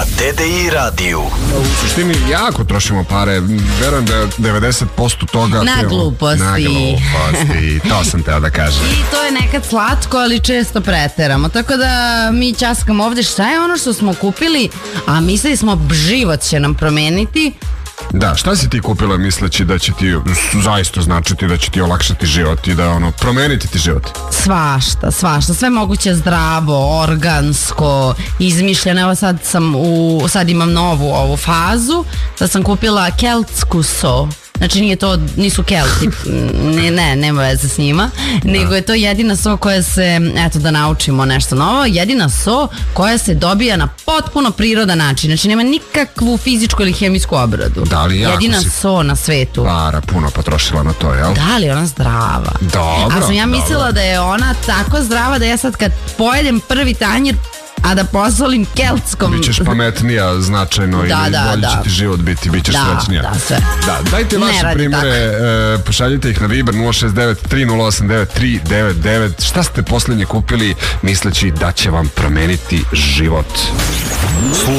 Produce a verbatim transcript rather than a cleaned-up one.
na D D I radiju. U suštini jako trošimo pare. Verujem da je devedeset posto toga na gluposti. Na gluposti, to sam teo da kažem. I to je nekad slatko, ali često preteramo. Tako da mi ćaskamo ovde šta je ono što smo kupili, a mislili smo život će nam promeniti. Da, šta si ti kupila misleći da će ti zaista značiti da će ti olakšati život i da ono, promeniti ti život? Svašta, svašta, sve moguće zdravo, organsko, izmišljeno. Evo sad sam u, sad imam novu ovu fazu, sad sam kupila keltsku so. Znači nije to, nisu Kelti, ne, ne, nema veze s njima, nego je to jedina so koja se, eto da naučimo nešto novo, jedina so koja se dobija na potpuno prirodan način, znači nema nikakvu fizičku ili hemijsku obradu. Da li jako jedina si so na svetu. Para puno potrošila na to, jel? Da li je ona zdrava? Dobro. A sam ja mislila dobro. da je ona tako zdrava da ja sad kad pojedem prvi tanjir, a da posolim keltskom... Bićeš pametnija značajno da, i da, bolje da. će ti život biti, bit ćeš da, srećnija. Da, sve. Da, dajte vaše primere, e, pošaljite ih na Viber nula šest devet tri nula osam devet tri devet devet. Šta ste posljednje kupili misleći da će vam promeniti život?